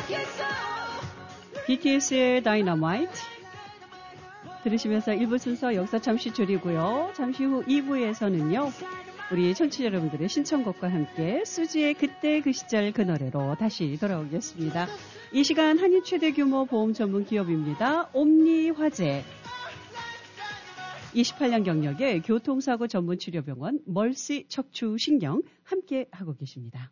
BTS의 다이너마이트 들으시면서 1부 순서 여기서 잠시 줄이고요. 잠시 후 2부에서는요. 우리 청취자 여러분들의 신청곡과 함께 수지의 그때 그 시절 그 노래로 다시 돌아오겠습니다. 이 시간 한인 최대 규모 보험 전문 기업입니다. 옴니화재 28년 경력의 교통사고 전문 치료병원 멀시 척추신경 함께 하고 계십니다.